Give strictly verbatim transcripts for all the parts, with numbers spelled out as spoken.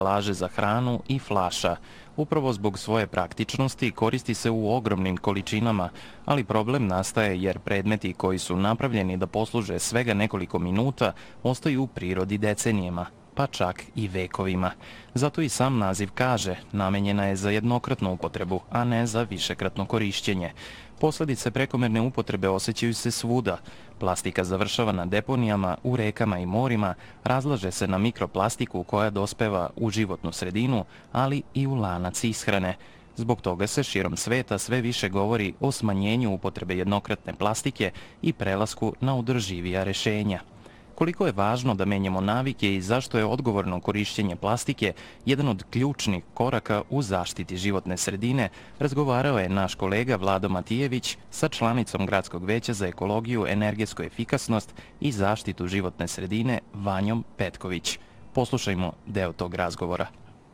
ambalaže za hranu i flaša. Upravo zbog svoje praktičnosti koristi se u ogromnim količinama, ali problem nastaje jer predmeti koji su napravljeni da posluže svega nekoliko minuta ostaju u prirodi decenijema, pa čak i vekovima. Zato i sam naziv kaže, namenjena je za jednokratnu upotrebu, a ne za višekratno korišćenje. Posledice prekomerne upotrebe osjećaju se svuda. Plastika završava na deponijama, u rekama i morima, razlaže se na mikroplastiku koja dospeva u životnu sredinu, ali i u lanac ishrane. Zbog toga se širom sveta sve više govori o smanjenju upotrebe jednokratne plastike i prelasku na održivija rešenja. Koliko je važno da menjamo navike i zašto je odgovorno korišćenje plastike jedan od ključnih koraka u zaštiti životne sredine, razgovarao je naš kolega Vlado Matijević sa članicom Gradskog veća za ekologiju, energetsku efikasnost i zaštitu životne sredine Vanjom Petković. Poslušajmo deo tog razgovora.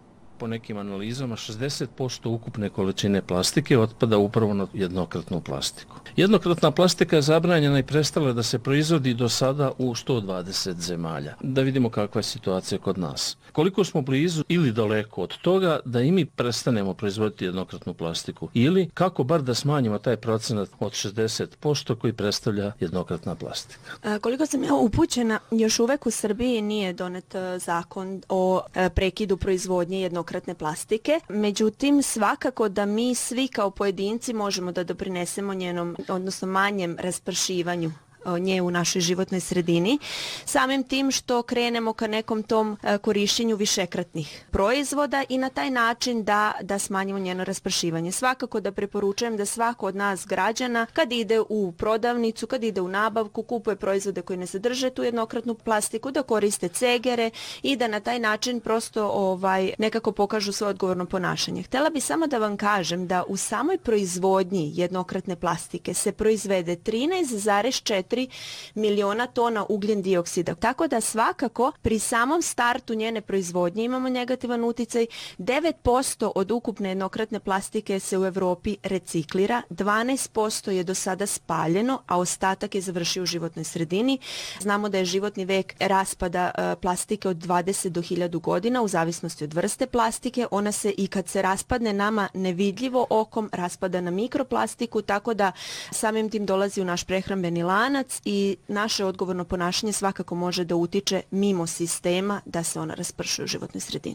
Po nekim analizama šezdeset posto ukupne količine plastike otpada upravo na jednokratnu plastiku. Jednokratna plastika je zabranjena i prestala da se proizvodi do sada u sto dvadeset zemalja. Da vidimo kakva je situacija kod nas. Koliko smo blizu ili daleko od toga da i mi prestanemo proizvoditi jednokratnu plastiku ili kako bar da smanjimo taj procenat od šezdeset posto koji predstavlja jednokratna plastika. A, koliko sam ja upućena, još uvek u Srbiji nije donet zakon o prekidu proizvodnje jednokratne jednokratne plastike. Međutim, svakako da mi svi kao pojedinci možemo da doprinesemo njenom, odnosno manjem raspršivanju nje u našoj životnoj sredini, samim tim što krenemo ka nekom tom korišćenju višekratnih proizvoda i na taj način da, da smanjimo njeno raspršivanje. Svakako da preporučujem da svako od nas građana kad ide u prodavnicu, kad ide u nabavku, kupuje proizvode koji ne sadrže tu jednokratnu plastiku, da koriste cegere i da na taj način prosto ovaj nekako pokažu svoje odgovorno ponašanje. Htela bi samo da vam kažem da u samoj proizvodnji jednokratne plastike se proizvede trinaest zarez četiri miliona tona ugljen dioksida. Tako da svakako pri samom startu njene proizvodnje imamo negativan uticaj. devet posto od ukupne jednokratne plastike se u Evropi reciklira, dvanaest posto je do sada spaljeno, a ostatak je završio u životnoj sredini. Znamo da je životni vek raspada plastike od dvadeset do hiljadu godina u zavisnosti od vrste plastike. Ona se i kad se raspadne nama nevidljivo okom raspada na mikroplastiku, tako da samim tim dolazi u naš prehrambeni lanac i naše odgovorno ponašanje svakako može da utiče mimo sistema da se ona raspršuje u životnoj sredini.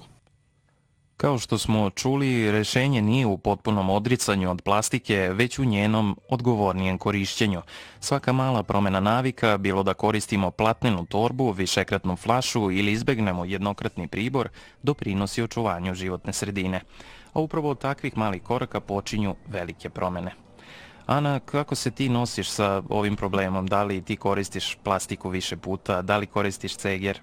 Kao što smo čuli, rešenje nije u potpunom odricanju od plastike, već u njenom odgovornijem korišćenju. Svaka mala promjena navika, bilo da koristimo platnenu torbu, višekratnu flašu ili izbegnemo jednokratni pribor, doprinosi očuvanju životne sredine. A upravo od takvih malih koraka počinju velike promjene. Ana, kako se ti nosiš sa ovim problemom? Da li ti koristiš plastiku više puta? Da li koristiš ceger?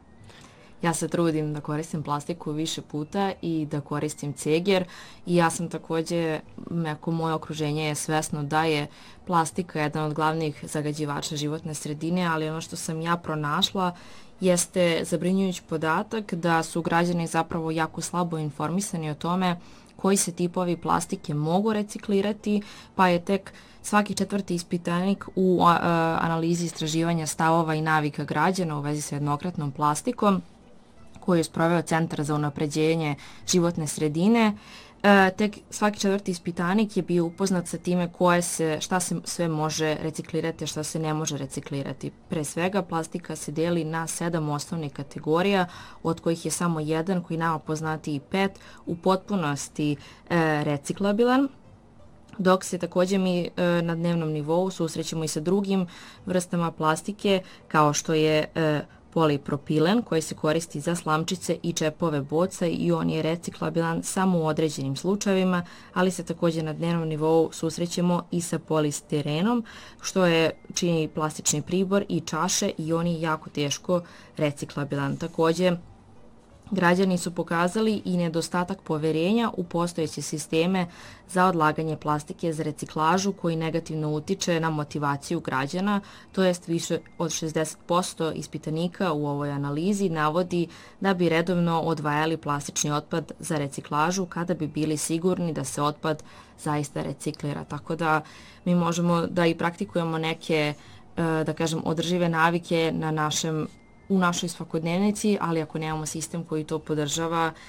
Ja se trudim da koristim plastiku više puta i da koristim ceger i ja sam također, neko moje okruženje je svesno da je plastika jedan od glavnih zagađivača životne sredine, ali ono što sam ja pronašla jeste zabrinjujući podatak da su građani zapravo jako slabo informisani o tome koji se tipovi plastike mogu reciklirati, pa je tek svaki četvrti ispitanik u a, a, analizi istraživanja stavova i navika građana u vezi sa jednokratnom plastikom koju je sproveo Centar za unapređenje životne sredine. E, tek svaki četvrti ispitanik je bio upoznat sa time koje se, šta se sve može reciklirati, šta se ne može reciklirati. Pre svega, plastika se deli na sedam osnovnih kategorija, od kojih je samo jedan, koji nama poznati i pet, u potpunosti e, reciklabilan. Dok se također mi e, na dnevnom nivou susrećemo i sa drugim vrstama plastike, kao što je e, polipropilen koji se koristi za slamčice i čepove boca i on je reciklabilan samo u određenim slučajevima, ali se također na dnevnom nivou susrećemo i sa polistirenom, što je čini plastični pribor i čaše i on je jako teško reciklabilan. Također, građani su pokazali i nedostatak poverenja u postojeće sisteme za odlaganje plastike za reciklažu koji negativno utiče na motivaciju građana, to jest više od šezdeset posto ispitanika u ovoj analizi navodi da bi redovno odvajali plastični otpad za reciklažu kada bi bili sigurni da se otpad zaista reciklira. Tako da mi možemo da i praktikujemo neke, da kažem, održive navike na našem u našoj svakodnevnici, ali ako nemamo sistem koji to podržava,